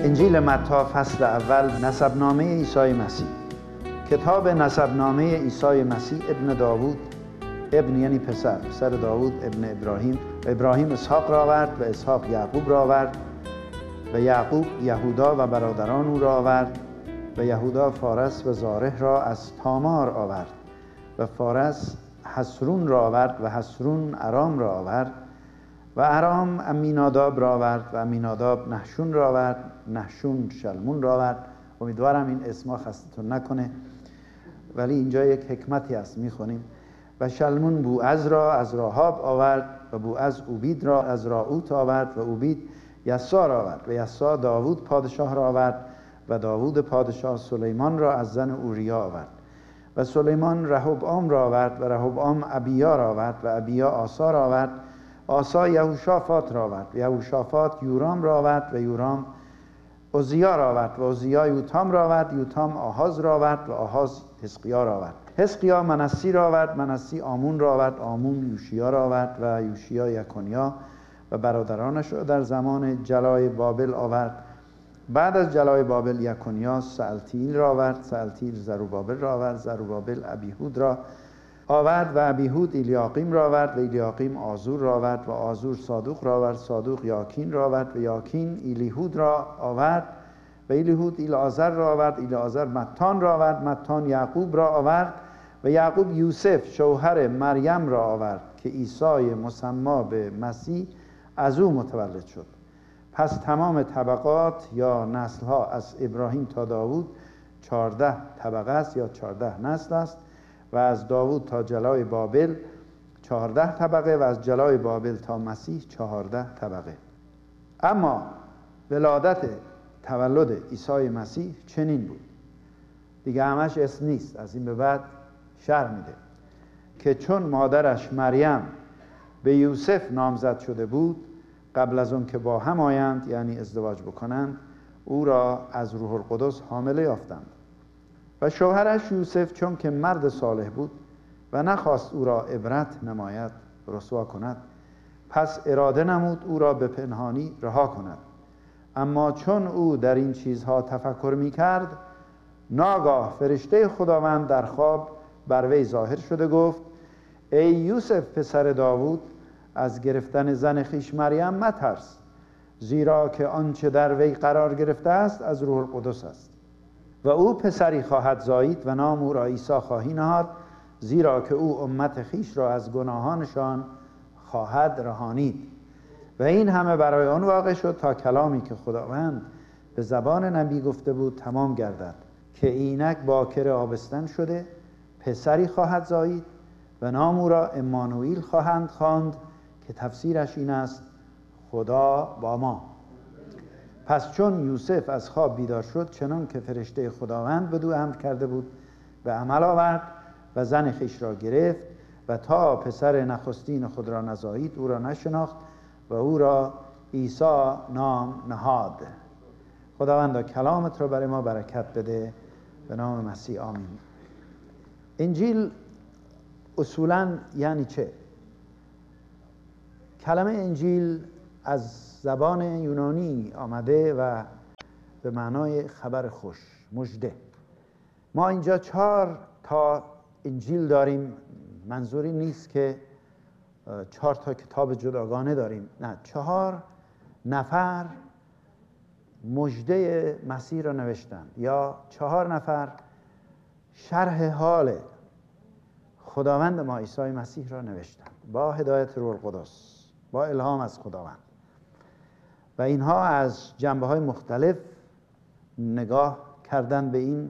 انجیل متی فصل اول، نسبنامه عیسی مسیح. کتاب نسبنامه عیسی مسیح ابن داوود، ابن یعنی پسر داوود، ابن ابراهیم. ابراهیم اسحاق را آورد و اسحاق یعقوب را آورد و یعقوب یهودا و برادران او را آورد و یهودا فارس و زارح را از تامار آورد و فارس حسرون را آورد و حسرون ارام را آورد و ارام امیناداب را آورد و امیناداب نحشون را آورد، نحشون شلمون را آورد. امیدوارم این اسما خستتون نکنه، ولی اینجا یک حکمتی هست میخونیم. و شلمون بوعز را از راهاب آورد و بوعز اوبید را از راعوت آورد و اوبید یسا را آورد و یسا داوود پادشاه را آورد و داوود پادشاه سلیمان را از زن اوریا آورد و سلیمان رهبعام را آورد و رهبعام ابیا را آورد و ابیا آسا را آورد. آسا یهوشافاط را آورد و یهوشافاط یورام را آورد و یورام عزیا را آورد و عزیا یوتام را آورد. یوتام آحاز را آورد و آحاز حزقیا را آورد. حزقیا منسی را آورد، منسی آمون را آورد، آمون یوشیا را آورد و یوشیا یکونیا و برادرانش را در زمان جلای بابل آورد. بعد از جلای بابل یکونیا سألتیل را آورد، سألتیل زروبابل را آورد، زروبابل ابیهود را آورد و ابیهود الیاقیم را آورد و الیاقیم آزور را آورد و آزور صادوق را آورد، صادوق یاکین را آورد و یاکین الیهود را آورد و الیهود العازر را آورد، العازر متان را آورد، متان یعقوب را آورد و یعقوب یوسف شوهر مریم را آورد که عیسی مسمی به مسیح از او متولد شد. پس تمام طبقات یا نسل‌ها از ابراهیم تا داوود 14 طبقه است یا 14 نسل است و از داوود تا جلای بابل 14 طبقه و از جلای بابل تا مسیح 14 طبقه. اما ولادت تولد عیسی مسیح چنین بود، دیگه همش اسم نیست، از این به بعد شرح میده که چون مادرش مریم به یوسف نامزد شده بود، قبل از اون که با هم آیند یعنی ازدواج بکنند، او را از روح القدس حامله یافتند و شوهرش یوسف چون که مرد صالح بود و نخواست او را عبرت نماید، رسوا کند، پس اراده نمود او را به پنهانی رها کند. اما چون او در این چیزها تفکر می کرد، ناگاه فرشته خداوند در خواب بر وی ظاهر شده گفت: ای یوسف پسر داوود، از گرفتن زن خویش مریم مترس، زیرا که آنچه در وی قرار گرفته است از روح القدس است و او پسری خواهد زایید و نام او را عیسی خواهی نهاد، زیرا که او امت خویش را از گناهانشان خواهد رهانید. و این همه برای آن واقع شد تا کلامی که خداوند به زبان نبی گفته بود تمام گردد که اینک باکر آبستن شده، پسری خواهد زایید و نام او را امانوئیل خواهند خواند که تفسیرش این است: خدا با ما. پس چون یوسف از خواب بیدار شد، چنان که فرشته خداوند بدو امر کرده بود به عمل آورد و زن خویش را گرفت و تا پسر نخستین خود را نزایید او را نشناخت و او را عیسی نام نهاد. خداوند کلامت را برای ما برکت بده، به نام مسیح آمین. انجیل اصولاً یعنی چه؟ کلمه انجیل از زبان یونانی آمده و به معنای خبر خوش، مژده. ما اینجا 4 تا انجیل داریم. منظوری نیست که 4 تا کتاب جداگانه داریم، نه، 4 نفر مژده مسیح را نوشتند یا 4 نفر شرح حال خداوند ما عیسی مسیح را نوشتند با هدایت روح القدس، با الهام از خداوند. و اینها از جنبه‌های مختلف نگاه کردن به این